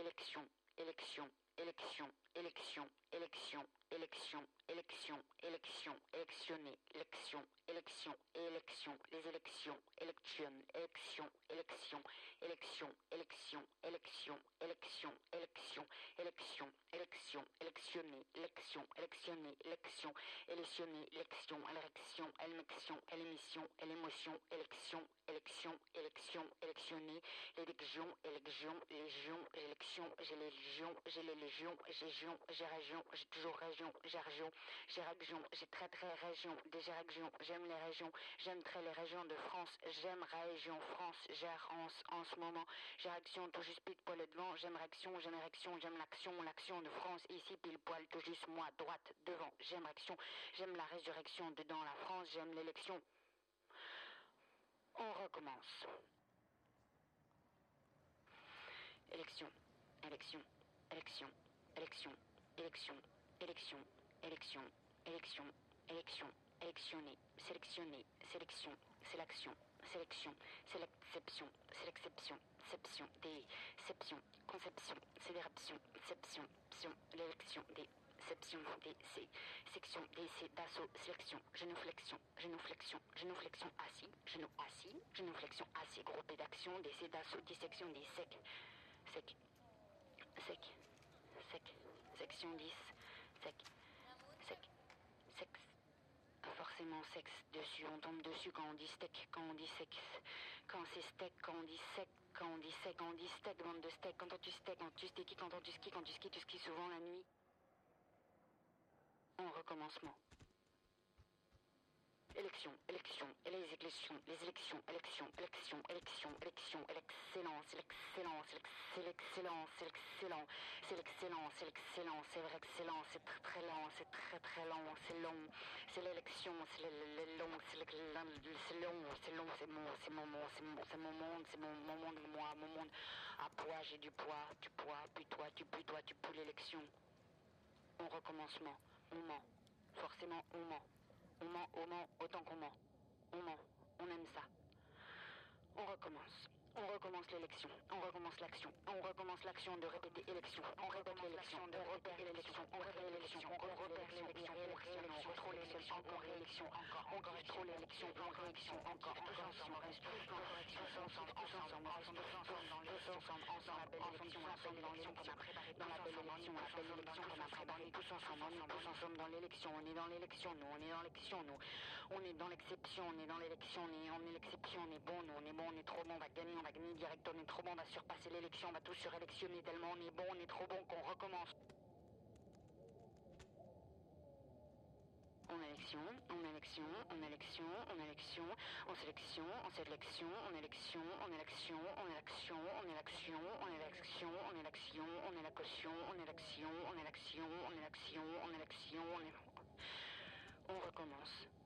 élection, élection, élection, élection, élection, élection, élection, élection, électionner, élection, élection, élection, les élections, élection, élection, élection, élection, élection, élection, élection, élection, élection, élection, électionner, élection, électionner, élection, électionner, élection, élection, élection, émission, émotion, élection, élection, élection, électionner, l'élection, élection, légion, élection, j'ai les légions, j'ai les légions, j'ai région, j'ai toujours région, j'ai région, j'ai très région, des régions, j'aime les régions, j'aime très les régions de France, j'aime région France, j'aime en ce moment, j'ai réaction tout juste pile poil devant, j'aime réaction, j'aime l'action de France, ici pile poil tout juste moi, droite, devant, j'aime réaction, j'aime la résurrection dedans la France, j'aime l'élection. On recommence. Élection, élection, élection, élection, élection, élection, élection, élection, élection, électionner, sélectionner, sélection, sélection, sélection, sélecception, sélecception, ception, déception, conception, célébration, ception, l'élection des section des section des d'assaut sélection genuflexion assis genuflexion assis groupé d'action des d'assaut dissection des section 10 sec forcément sexe dessus, on tombe dessus quand on dit steak, quand on dit sexe, quand c'est steak, quand on dit sec, quand on dit sec, quand on dit steak, bande de steak, quand tu steak, quand tu skis, tu skis souvent la nuit. En recommencement. Élection, élection, et les élections, élection, l'excellence, c'est l'excellence, c'est vrai excellence, c'est très lent, c'est très long, c'est l'élection, c'est long, c'est mon monde, moi, mon monde, à poids, j'ai du poids, puis toi, tu pues l'élection. En recommencement, on ment, forcément on ment. On ment autant qu'on ment. On aime ça. On recommence l'élection, on recommence l'action, de répéter élection, on répète l'élection, de repérer l'élection, on répète l'élection, on repère l'élection, on contrôle l'élection, on réélection, on contrôle l'élection, on réélection, encore, tous ensemble, reste tous ensemble, dans la belle élection qu'on a préparée, dans la belle élection qu'on a préparée, tous ensemble dans l'élection, on est dans l'élection, nous, on est dans l'élection, nous, on est dans l'exception, on est dans l'élection, on est l'exception, on est bon, nous, on est trop bon, on va gagner direct, on est trop bon, on va surpasser l'élection, on va tous surélectionner tellement on est bon, on est trop bon qu'on recommence. En élection, en élection, en élection, en élection, en sélection, en sélection, en élection, en élection, en élection, en élection, en élection, en élection, en élection, en élection, en élection, en élection, en élection, on recommence.